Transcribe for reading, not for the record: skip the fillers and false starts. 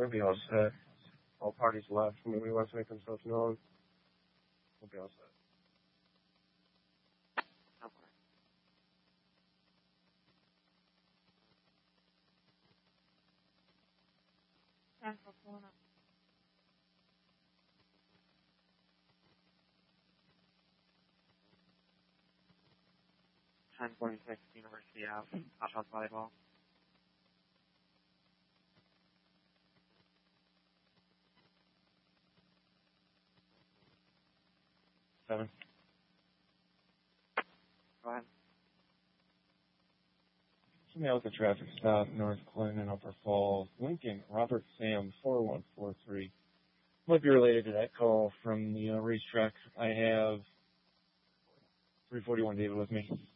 We'll be all set. All parties left. When we want to make themselves known, we'll be all set. Okay. 10 for Puna. 1046 University Ave, hot house volleyball. Seven. Go ahead. Somebody else at traffic stop, North Clinton, Upper Falls, Lincoln, Robert Sam, 4143. Might be related to that call from the racetrack. I have 341 David with me.